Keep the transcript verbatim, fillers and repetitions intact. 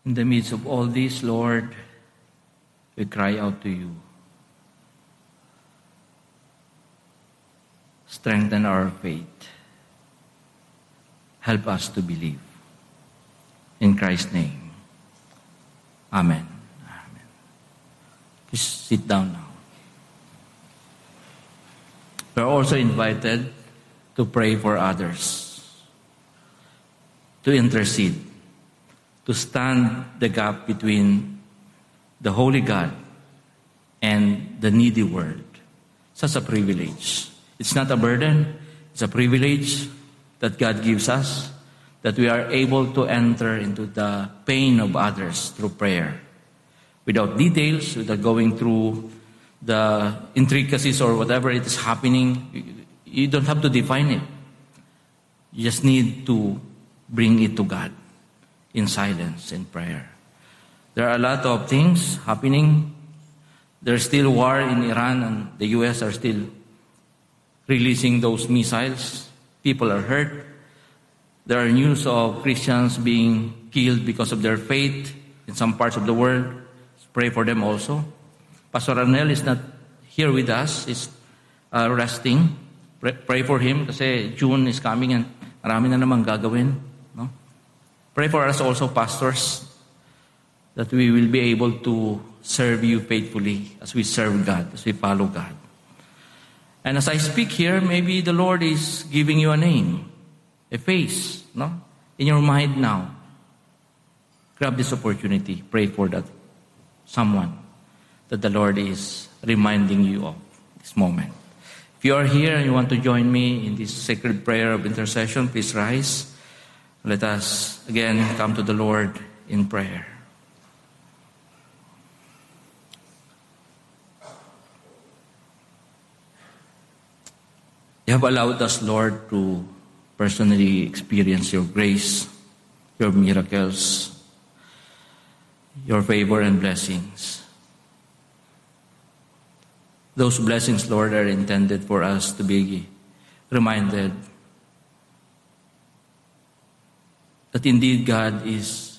In the midst of all this, Lord, we cry out to you. Strengthen our faith. Help us to believe. In Christ's name. Amen. Amen. Please sit down now. We are also invited to pray for others, to intercede, to stand the gap between the holy God and the needy world. Such a privilege. It's not a burden. It's a privilege that God gives us, that we are able to enter into the pain of others through prayer. Without details, without going through the intricacies or whatever it is happening, you don't have to define it. You just need to bring it to God in silence and prayer. There are a lot of things happening. There's still war in Iran, and the U S are still releasing those missiles. People are hurt. There are news of Christians being killed because of their faith in some parts of the world. Pray for them also. Pastor Arnel is not here with us. He's uh, resting. Pray, pray for him kasi June is coming and marami na naman gagawin. No? Pray for us also, pastors, that we will be able to serve you faithfully as we serve God, as we follow God. And as I speak here, maybe the Lord is giving you a name, a face, no? In your mind now. Grab this opportunity. Pray for that someone that the Lord is reminding you of this moment. If you are here and you want to join me in this sacred prayer of intercession, please rise. Let us again come to the Lord in prayer. You have allowed us, Lord, to personally experience your grace, your miracles, your favor and blessings. Those blessings, Lord, are intended for us to be reminded that indeed God is